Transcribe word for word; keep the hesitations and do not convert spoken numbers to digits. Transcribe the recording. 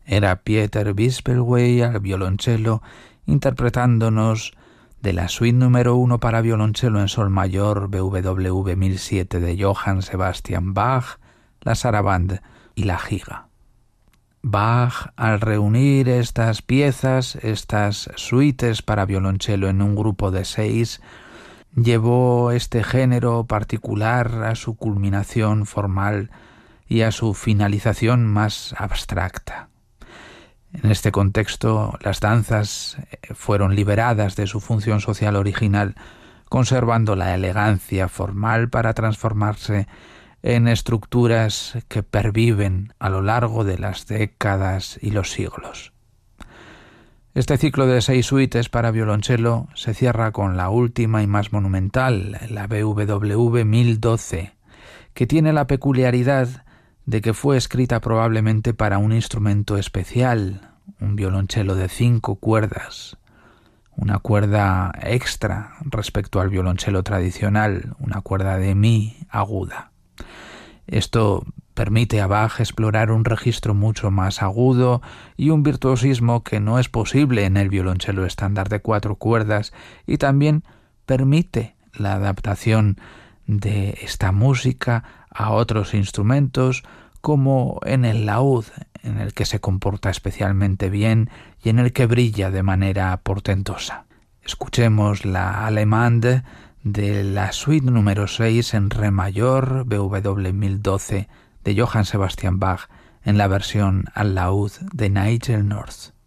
Era Pieter Bispelwey al violonchelo, interpretándonos de la suite número uno para violonchelo en sol mayor B W V mil siete de Johann Sebastian Bach, la Sarabande y la Giga. Bach, al reunir estas piezas, estas suites para violonchelo en un grupo de seis, llevó este género particular a su culminación formal y a su finalización más abstracta. En este contexto, las danzas fueron liberadas de su función social original, conservando la elegancia formal para transformarse en estructuras que perviven a lo largo de las décadas y los siglos. Este ciclo de seis suites para violonchelo se cierra con la última y más monumental, la B W V mil doce, que tiene la peculiaridad de que fue escrita probablemente para un instrumento especial, un violonchelo de cinco cuerdas, una cuerda extra respecto al violonchelo tradicional, una cuerda de mi aguda. Esto permite a Bach explorar un registro mucho más agudo y un virtuosismo que no es posible en el violonchelo estándar de cuatro cuerdas, y también permite la adaptación de esta música a otros instrumentos, como en el laúd, en el que se comporta especialmente bien y en el que brilla de manera portentosa. Escuchemos la Allemande de la suite número seis en re mayor B W mil doce de Johann Sebastian Bach en la versión al laúd de Nigel North.